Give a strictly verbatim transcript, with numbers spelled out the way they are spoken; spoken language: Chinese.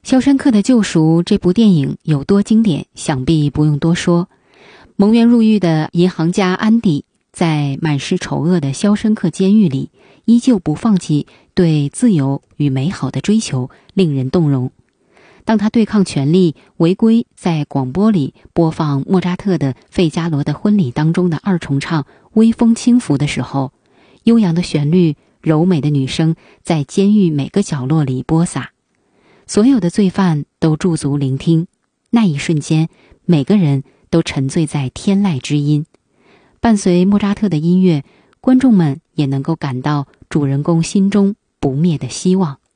肖申克的救赎》这部电影有多经典，想必不用多说。蒙冤入狱的银行家安迪在满是丑恶的肖申克监狱里，依旧不放弃对自由与美好的追求，令人动容。当他对抗权力，违规在广播里播放莫扎特的《费加罗的婚礼》当中的二重唱微风轻拂的时候，悠扬的旋律，柔美的女声在监狱每个角落里播撒，所有的罪犯都驻足聆听。那一瞬间，每个人都沉醉在天籁之音。伴随莫扎特的音乐，观众们也能够感到主人公心中不灭的希望。